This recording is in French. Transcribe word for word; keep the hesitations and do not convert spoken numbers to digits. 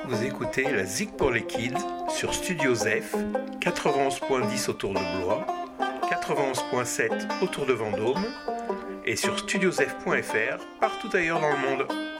vous écoutez la Zik pour les Kids sur Studio Zef, quatre-vingt-onze point dix autour de Blois, quatre-vingt-onze point sept autour de Vendôme et sur studiozef point f r partout ailleurs dans le monde.